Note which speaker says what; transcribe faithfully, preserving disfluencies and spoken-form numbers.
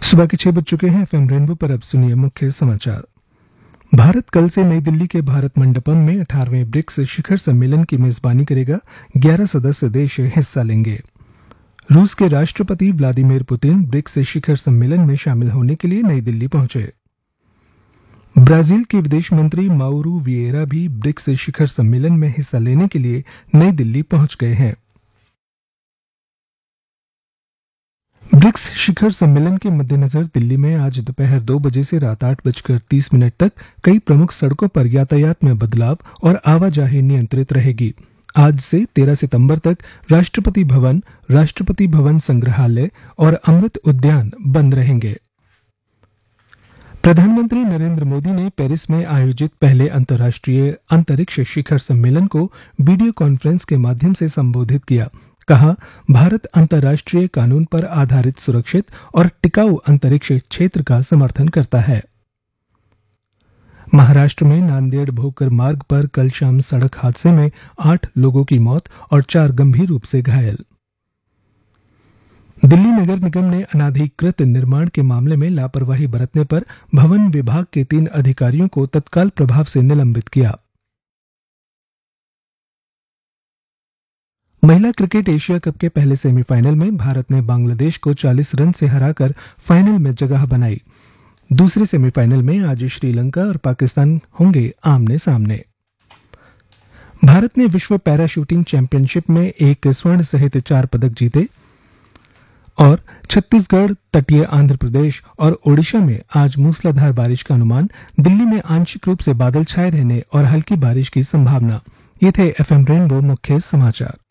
Speaker 1: सुबह के छह बज चुके हैं। एफएम रेनबो पर अब सुनिए मुख्य समाचार। भारत कल से नई दिल्ली के भारत मंडपम में अठारहवें ब्रिक्स शिखर सम्मेलन की मेजबानी करेगा। ग्यारह सदस्य देश हिस्सा लेंगे। रूस के राष्ट्रपति व्लादिमीर पुतिन ब्रिक्स शिखर सम्मेलन में शामिल होने के लिए नई दिल्ली पहुंचे। ब्राजील के विदेश मंत्री माउरू विएरा भी ब्रिक्स शिखर सम्मेलन में हिस्सा लेने के लिए नई दिल्ली पहुंच गए हैं। ब्रिक्स शिखर सम्मेलन के मद्देनजर दिल्ली में आज दोपहर दो बजे से रात आठ बजकर तीस मिनट तक कई प्रमुख सड़कों पर यातायात में बदलाव और आवाजाही नियंत्रित रहेगी। आज से तेरह सितंबर तक राष्ट्रपति भवन, राष्ट्रपति भवन संग्रहालय और अमृत उद्यान बंद रहेंगे। प्रधानमंत्री नरेंद्र मोदी ने पेरिस में आयोजित पहले अंतर्राष्ट्रीय अंतरिक्ष शिखर सम्मेलन को वीडियो कॉन्फ्रेंस के माध्यम से संबोधित किया। कहा, भारत अंतर्राष्ट्रीय कानून पर आधारित सुरक्षित और टिकाऊ अंतरिक्ष क्षेत्र का समर्थन करता है। महाराष्ट्र में नांदेड़ भोकर मार्ग पर कल शाम सड़क हादसे में आठ लोगों की मौत और चार गंभीर रूप से घायल। दिल्ली नगर निगम ने अनाधिकृत निर्माण के मामले में लापरवाही बरतने पर भवन विभाग के तीन अधिकारियों को तत्काल प्रभाव से निलंबित किया। महिला क्रिकेट एशिया कप के पहले सेमीफाइनल में भारत ने बांग्लादेश को चालीस रन से हराकर फाइनल में जगह बनाई। दूसरे सेमीफाइनल में आज श्रीलंका और पाकिस्तान होंगे आमने सामने। भारत ने विश्व पैरा शूटिंग चैंपियनशिप में एक स्वर्ण सहित चार पदक जीते और छत्तीसगढ़, तटीय आंध्र प्रदेश और ओडिशा में आज मूसलाधार बारिश का अनुमान। दिल्ली में आंशिक रूप से बादल छाए रहने और हल्की बारिश की संभावना। ये थे एफएम रेनबो मुख्य समाचार।